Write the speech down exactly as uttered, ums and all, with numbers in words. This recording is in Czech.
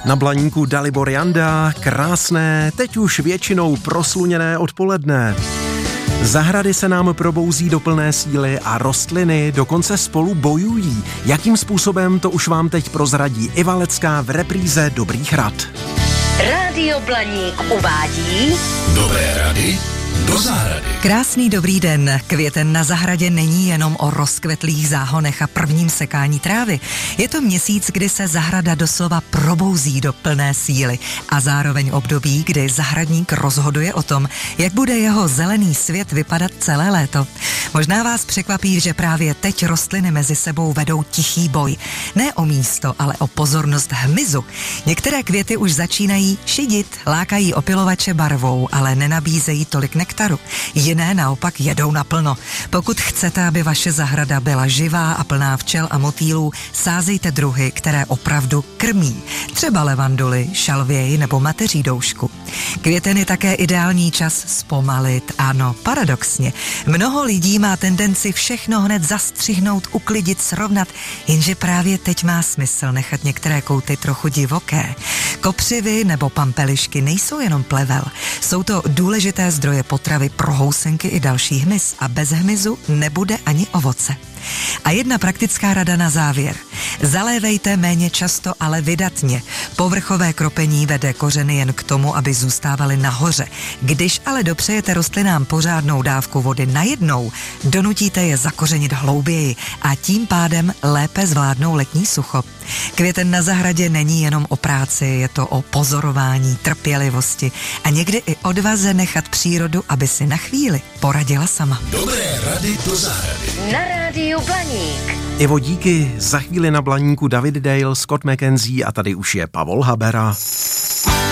Na Blaníku Dalibor Janda, krásné, teď už většinou prosluněné odpoledne. Zahrady se nám probouzí do plné síly a rostliny dokonce spolu bojují. Jakým způsobem, to už vám teď prozradí Iva Lecká v repríze Dobrých rad. Rádio Blaník uvádí Dobré rady do zahrady. Krásný dobrý den. Květen na zahradě není jenom o rozkvetlých záhonech a prvním sekání trávy. Je to měsíc, kdy se zahrada doslova probouzí do plné síly a zároveň období, kdy zahradník rozhoduje o tom, jak bude jeho zelený svět vypadat celé léto. Možná vás překvapí, že právě teď rostliny mezi sebou vedou tichý boj. Ne o místo, ale o pozornost hmyzu. Některé květy už začínají šidit, lákají opylovače barvou, ale nenabízejí tolik nektaru. Jiné naopak jedou naplno. Pokud chcete, aby vaše zahrada byla živá a plná včel a motýlů, sázejte druhy, které opravdu krmí. Třeba levanduly, šalvěj nebo mateří doušku. Květen je také ideální čas zpomalit. Ano, paradoxně. Mnoho lidí má tendenci všechno hned zastřihnout, uklidit, srovnat, jenže právě teď má smysl nechat některé kouty trochu divoké. Kopřivy nebo pampelišky nejsou jenom plevel. Jsou to důležité zdroje potravy pro housenky i další hmyz a bez hmyzu nebude ani ovoce. A jedna praktická rada na závěr. Zalévejte méně často, ale vydatně. Povrchové kropení vede kořeny jen k tomu, aby zůstávaly nahoře. Když ale dopřejete rostlinám pořádnou dávku vody najednou, donutíte je zakořenit hlouběji a tím pádem lépe zvládnou letní sucho. Květen na zahradě není jenom o práci, je to o pozorování, trpělivosti a někdy i odvaze nechat přírodu, aby si na chvíli poradila sama. Dobré rady do zahrady. na Rádiu Blaník. Ivo, díky. Za chvíli na Blaníku David Dale, Scott McKenzie a tady už je Pavol Habera.